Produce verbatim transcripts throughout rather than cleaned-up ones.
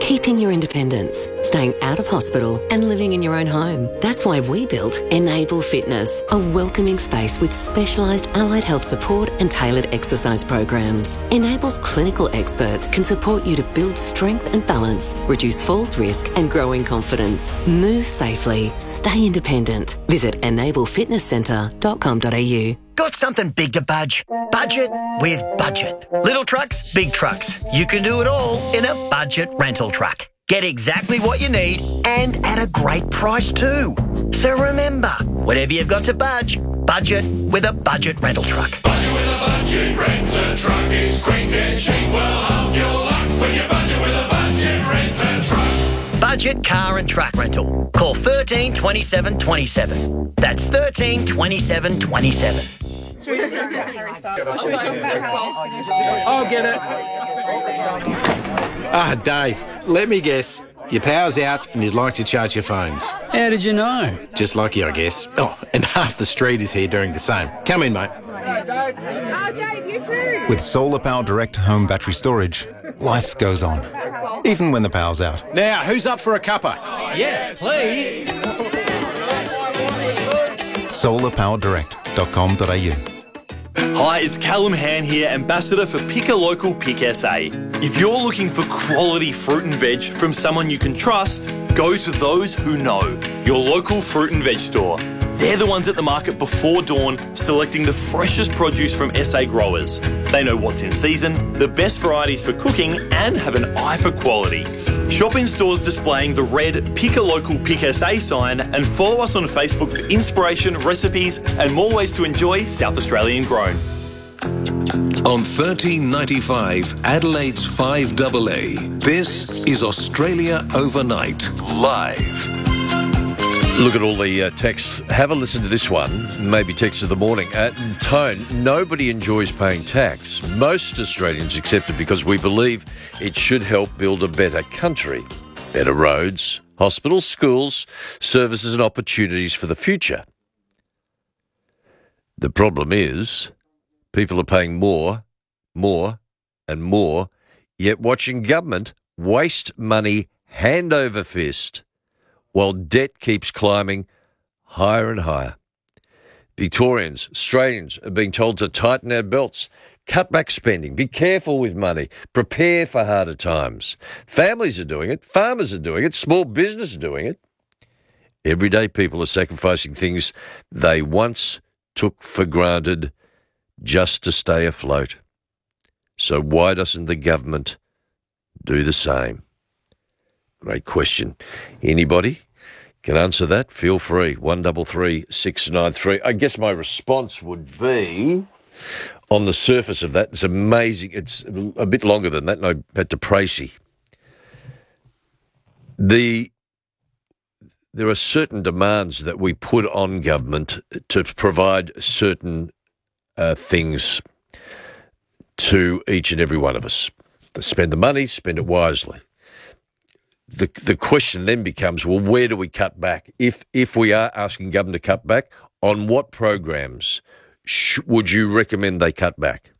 keeping your independence, staying out of hospital and living in your own home. That's why we built Enable Fitness, a welcoming space with specialised allied health support and tailored exercise programs. Enable's clinical experts can support you to build strength and balance, reduce falls risk and grow in confidence. Move safely, stay independent. Visit enable fitness centre dot com dot a u. Got something big to budge? Budget with Budget. Little trucks, big trucks. You can do it all in a Budget rental truck. Get exactly what you need and at a great price too. So remember, whatever you've got to budge, budget with a Budget rental truck. Budget with a Budget renter truck is quick and cheap. Well, half your luck when you budget with a Budget renter truck. Budget car and truck rental. Call thirteen twenty-seven twenty-seven. That's thirteen twenty-seven twenty-seven. I'll get it. Ah, Dave, let me guess. Your power's out and you'd like to charge your phones. How did you know? Just lucky, I guess. Oh, and half the street is here doing the same. Come in, mate. Oh, Dave, you too. With Solar Power Direct home battery storage, life goes on, even when the power's out. Now, who's up for a cuppa? Yes, please. solar power direct dot com dot a u. Hi, it's Callum Han here, Ambassador for Pick a Local Pick S A. If you're looking for quality fruit and veg from someone you can trust, go to those who know, your local fruit and veg store. They're the ones at the market before dawn, selecting the freshest produce from S A growers. They know what's in season, the best varieties for cooking, and have an eye for quality. Shop in stores displaying the red Pick a Local Pick S A sign and follow us on Facebook for inspiration, recipes, and more ways to enjoy South Australian grown. On thirteen ninety-five, Adelaide's five A A, this is Australia Overnight, live. Look at all the uh, texts. Have a listen to this one, maybe text of the morning. Uh, Tone, nobody enjoys paying tax. Most Australians accept it because we believe it should help build a better country. Better roads, hospitals, schools, services and opportunities for the future. The problem is people are paying more, more and more, yet watching government waste money hand over fist while debt keeps climbing higher and higher. Victorians, Australians are being told to tighten our belts, cut back spending, be careful with money, prepare for harder times. Families are doing it, farmers are doing it, small business are doing it. Everyday people are sacrificing things they once took for granted just to stay afloat. So why doesn't the government do the same? Great question. Anybody can answer that? Feel free. One double three six nine three. I guess my response would be, on the surface of that, it's amazing. It's a bit longer than that, and I had to Tracy. The there are certain demands that we put on government to provide certain uh, things to each and every one of us. To spend the money, spend it wisely. The the question then becomes, well, where do we cut back? If if we are asking government to cut back, on what programs sh- would you recommend they cut back?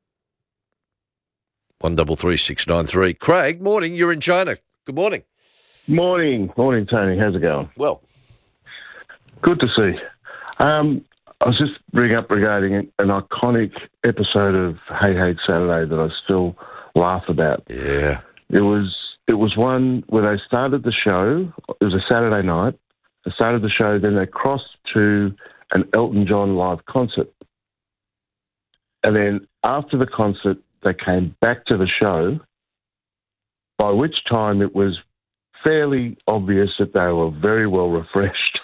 One double three six nine three. Craig, morning. You're in China. Good morning. Morning, morning, Tony. How's it going? Well, good to see. Um, I was just bringing up regarding an iconic episode of Hey Hey Saturday that I still laugh about. Yeah, it was. It was one where they started the show. It was a Saturday night. They started the show, then they crossed to an Elton John live concert. And then after the concert, they came back to the show, by which time it was fairly obvious that they were very well refreshed.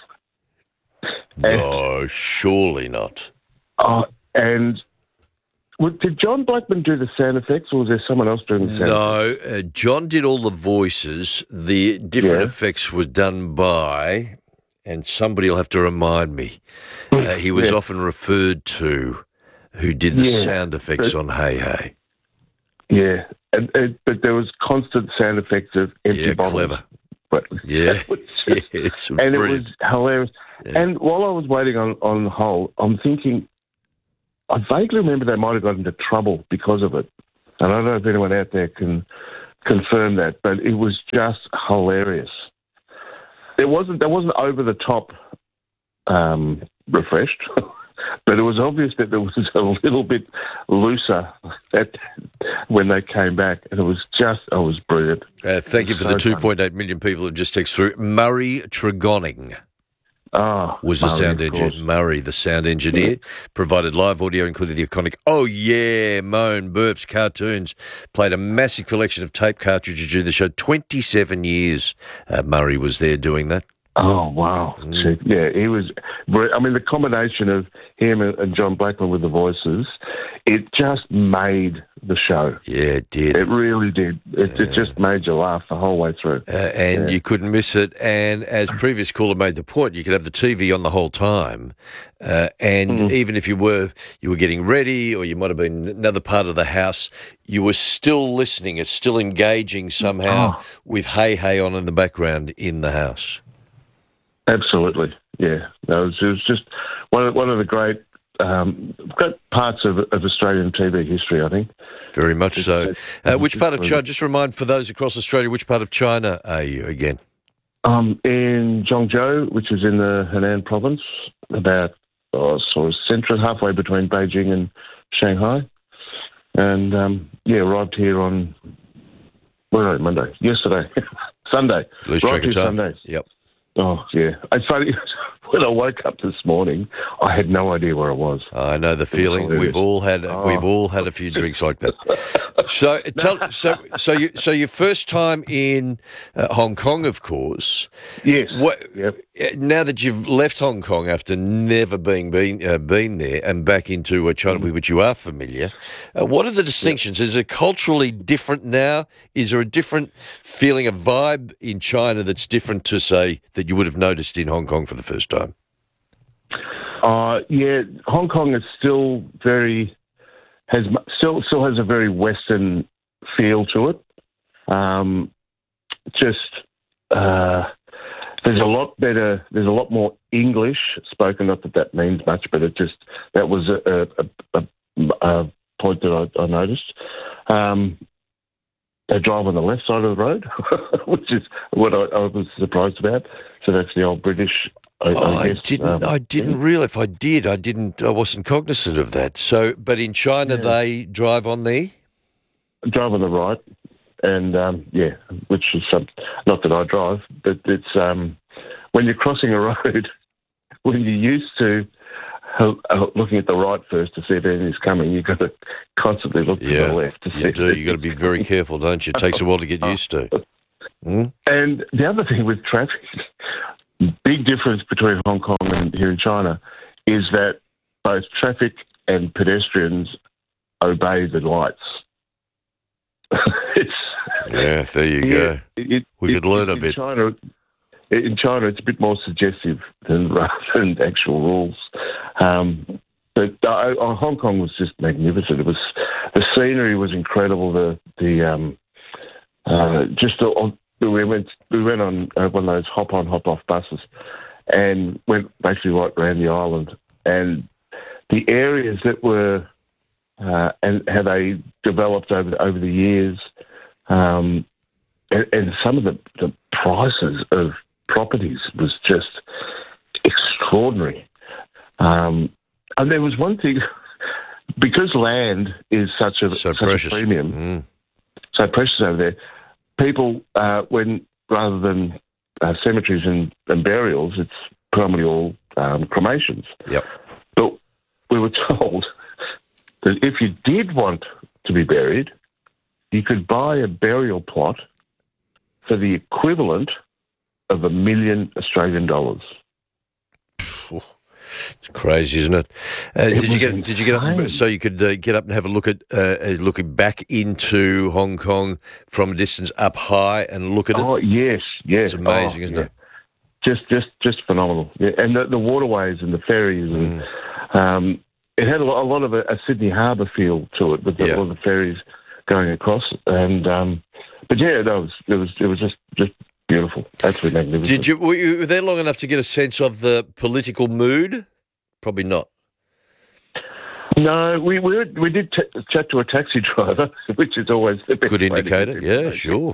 No, surely not. Oh, and... Did John Blackman do the sound effects, or was there someone else doing the sound no, effects? No, uh, John did all the voices. The different yeah. effects were done by, and somebody will have to remind me, uh, he was yeah. often referred to, who did the yeah. sound effects but, on Hey Hey. Yeah, and, and, but there was constant sound effects of empty yeah, bottles. Clever. But yeah, just, yes, and brilliant. it was hilarious. Yeah. And while I was waiting on, on hold, I'm thinking, I vaguely remember they might have got into trouble because of it. And I don't know if anyone out there can confirm that, but it was just hilarious. It wasn't. That wasn't over the top um, refreshed, but it was obvious that there was a little bit looser at, when they came back, and it was just. Oh, it was brilliant. Uh, thank you for so the two point eight million people who just text through. Murray Tregoning. Oh, was the Murray, sound of engineer. course. Murray, the sound engineer, provided live audio, including the iconic "Oh Yeah" moan, burps, cartoons. Played a massive collection of tape cartridges during the show. Twenty-seven years, uh, Murray was there doing that. Oh wow! Mm. Yeah, he was. I mean, the combination of him and John Blackman with the voices, it just made the show. Yeah, it did. It really did. It, Yeah. it just made you laugh the whole way through. Uh, and Yeah. you couldn't miss it. And as previous caller made the point, you could have the T V on the whole time. Uh, and Mm. even if you were you were getting ready, or you might have been in another part of the house, you were still listening. It's still engaging somehow Oh. with Hey Hey on in the background in the house. Absolutely, yeah. No, it, was, it was just one of, one of the great um, great parts of, of Australian T V history, I think. Very much so. Uh, which part of Just- China? Just remind for those across Australia, which part of China are you again? Um, in Zhongzhou, which is in the Henan province, about oh, sort of central, halfway between Beijing and Shanghai. And um, yeah, arrived here on well, no, Monday, yesterday, Sunday. Lose right track of here time. Sunday. Yep. Oh yeah, it's funny. When I woke up this morning, I had no idea where I was. I know the feeling. hilarious. We've all had Oh. we've all had a few drinks like that. So tell so so you so your first time in uh, Hong Kong, of course. Yes. What, Yep. uh, Now that you've left Hong Kong after never being been uh, been there and back into uh, China, with which you are familiar, uh, what are the distinctions? Is it culturally different now? Is there a different feeling, a vibe in China that's different to say that you would have noticed in Hong Kong for the first time? Uh, yeah, Hong Kong is still very has mu- still still has a very Western feel to it. Um, just uh, there's a lot better. There's a lot more English spoken. Not that that means much, but it just that was a, a, a, a point that I, I noticed. Um, they drive on the left side of the road, which is what I, I was surprised about. So that's the old British. I, Oh, I, I guess, didn't. um, I didn't realise. If I did, I didn't. I wasn't cognizant of that. So, but in China, Yeah. they drive on the. drive on the right, and um, yeah, which is some, not that I drive, but it's um, when you're crossing a road, when you're used to uh, uh, looking at the right first to see if anything's coming, you've got to constantly look to Yeah, the left to see. you if do. You got to be anything's very coming. careful, don't you? It takes a while to get used to. Hmm? And the other thing with traffic, big difference between Hong Kong and here in China, is that both traffic and pedestrians obey the lights. it's Yeah, there you Yeah, go. it- We it- could learn a in bit. China, in China, it's a bit more suggestive than rather than actual rules. Um, but uh, uh, Hong Kong was just magnificent. It was the scenery was incredible. The the um, uh, just the, on, we went we went on uh, one of those hop on hop off buses and went basically right around the island, and the areas that were uh, and how they developed over over the years. Um, and, and some of the, the prices of properties was just extraordinary. Um, and there was one thing, because land is such a, So such precious. a premium, Mm. so precious over there, people, uh, when rather than uh, cemeteries and, and burials, it's primarily all um, cremations. Yep. But we were told that if you did want to be buried, you could buy a burial plot for the equivalent of a million Australian dollars. It's crazy, isn't it? Uh, It did you was get? Did you get up insane. so you could uh, get up and have a look at uh, uh, looking back into Hong Kong from a distance, up high, and look at it? Oh yes, yes, It's amazing, Oh, isn't yeah. it? Just, just, just phenomenal. Yeah. And the, the waterways and the ferries, and um, it had a lot, a lot of a, a Sydney Harbour feel to it with the, Yeah. all the ferries going across. And um, but yeah, that was it was it was just just beautiful, absolutely magnificent. Did you were you there long enough to get a sense of the political mood? Probably not. No, we we, we did t- chat to a taxi driver, which is always the best. Good way to indicator. get Yeah, information. sure.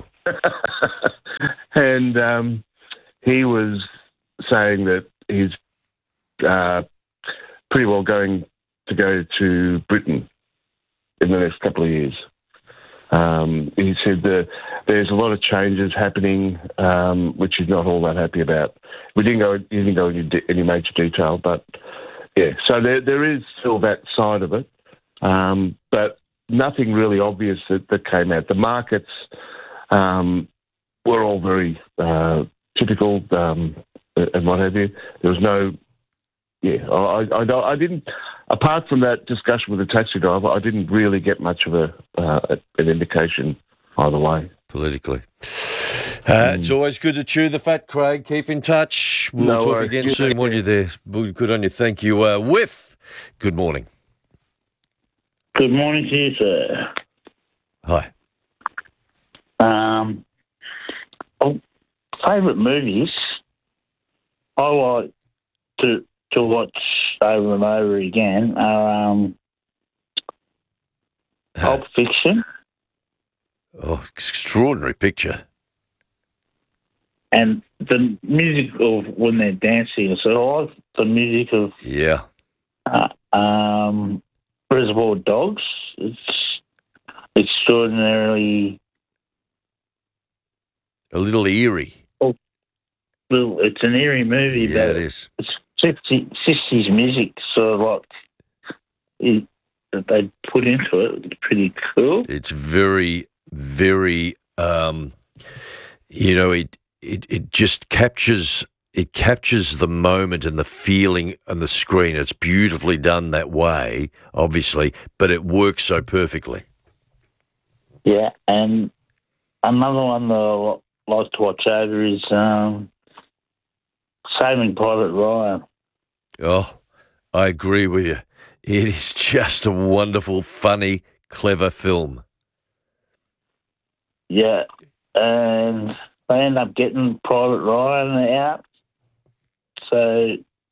And um, he was saying that he's uh, pretty well going to go to Britain in the next couple of years. Um, he said that there's a lot of changes happening, um, which he's not all that happy about. We didn't go, he didn't go into de- any major detail, but yeah. So there there is still that side of it, um, but nothing really obvious that, that came out. The markets um, were all very uh, typical um, and what have you. There was no. Yeah, I, I, I didn't. Apart from that discussion with the taxi driver, I didn't really get much of a uh, an indication either way. Politically, uh, it's always good to chew the fat, Craig. Keep in touch. We'll No talk worries. again You soon. take Want care. you there? Good on you. Thank you. Uh, Whiff. Good morning. Good morning to you, sir. Hi. Um, oh, favourite movies I like to to watch over and over again are um, Pulp Fiction Oh, extraordinary picture. and the music of when they're dancing. So I like the music of Yeah. uh, um, Reservoir Dogs. It's extraordinarily. A little eerie. Well, it's an eerie movie, Yeah, but it is. it's sixties music, sort of like it, that they put into it. It's pretty cool. It's very, very, um, you know, it, it, it just captures, it captures the moment and the feeling on the screen. It's beautifully done that way, obviously, but it works so perfectly. Yeah, and another one that I like to watch over is um, Saving Private Ryan. Oh, I agree with you. It is just a wonderful, funny, clever film. Yeah, and they end up getting Private Ryan out. So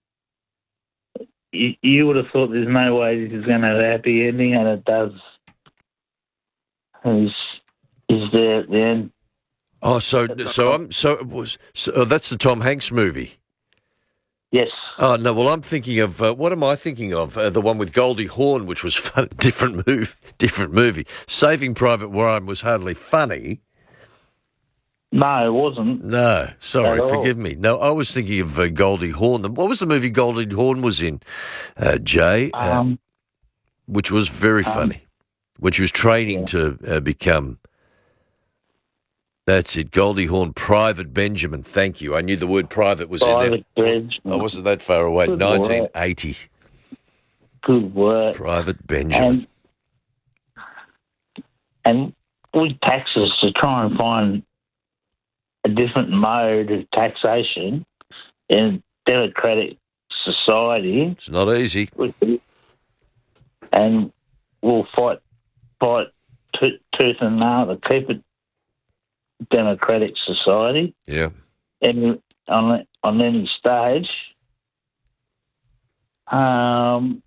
you, you would have thought there's no way this is going to have a happy ending, and it does. Is is there at the end? Oh, so so I'm so it was so oh, that's the Tom Hanks movie. Yes. Oh no, well I'm thinking of uh, what am I thinking of? Uh, the one with Goldie Hawn, which was fun, different move, different movie. Saving Private Ryan was hardly funny. No, it wasn't. No, sorry, At all. forgive me. No, I was thinking of uh, Goldie Hawn. What was the movie Goldie Hawn was in? Uh, Jay, uh, Um, which was very um, funny. When she was training yeah. to uh, become. That's it, Goldie Hawn, Private Benjamin. Thank you. I knew the word private was in Private there. Benjamin. I wasn't that far away. Good nineteen eighty. Good work. Private Benjamin. And, and with taxes, to try and find a different mode of taxation in a democratic society, It's not easy. and we'll fight, fight to- tooth and nail to keep it democratic society. Yeah. And on on any stage, um,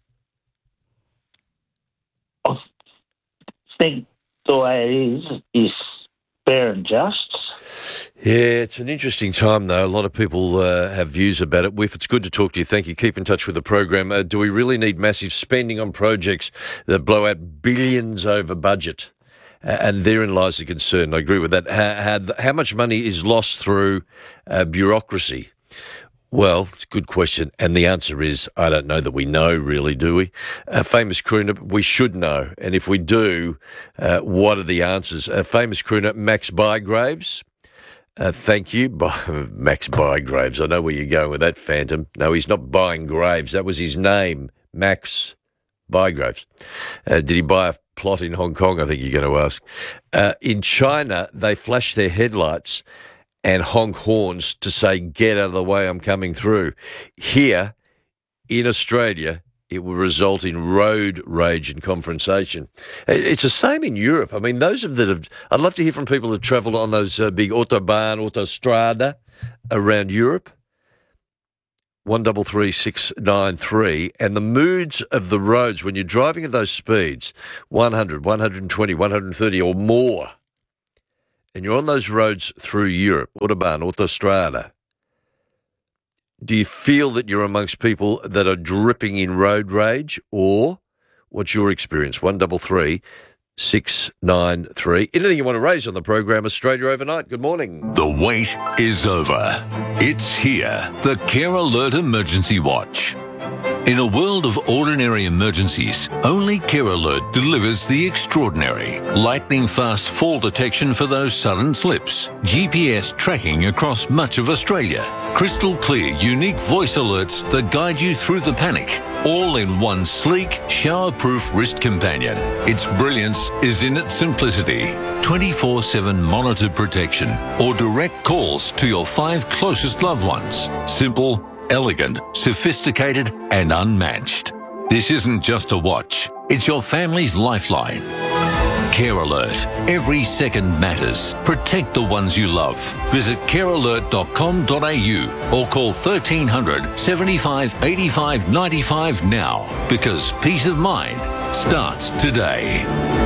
I think the way it is is fair and just. Yeah, it's an interesting time, though. A lot of people uh, have views about it. Whiff, it's good to talk to you. Thank you. Keep in touch with the program. Uh, do we really need massive spending on projects that blow out billions over budget? Uh, and therein lies the concern. I agree with that. How, how, how much money is lost through uh, bureaucracy? Well, it's a good question. And the answer is, I don't know that we know, really, do we? A famous crooner, we should know. And if we do, uh, what are the answers? A famous crooner, Max Bygraves. Uh, thank you, Max Bygraves. I know where you're going with that, Phantom. No, he's not buying graves. That was his name, Max Bygraves. Uh, did he buy a plot in Hong Kong, I think you're going to ask. Uh, in China, they flash their headlights and honk horns to say, get out of the way, I'm coming through. Here, in Australia, it will result in road rage and confrontation. It's the same in Europe. I mean, those of that have, I'd love to hear from people that travel on those uh, big Autobahn, Autostrada around Europe. one three three six nine three, and the moods of the roads when you're driving at those speeds, one hundred, one twenty, one thirty or more, and you're on those roads through Europe, Autobahn, Autostrada, do you feel that you're amongst people that are dripping in road rage, or what's your experience? one three three six nine three. Anything you want to raise on the program, Australia Overnight. Good morning. The wait is over. It's here. The Care Alert Emergency Watch. In a world of ordinary emergencies, only Care Alert delivers the extraordinary. Lightning-fast fall detection for those sudden slips. G P S tracking across much of Australia. Crystal clear, unique voice alerts that guide you through the panic. All in one sleek, shower-proof wrist companion. Its brilliance is in its simplicity. twenty-four seven monitored protection or direct calls to your five closest loved ones. Simple, elegant, sophisticated, and unmatched. This isn't just a watch. It's your family's lifeline. Care Alert. Every second matters. Protect the ones you love. Visit care alert dot com dot a u or call thirteen hundred, seventy-five, eighty-five, ninety-five now, because peace of mind starts today.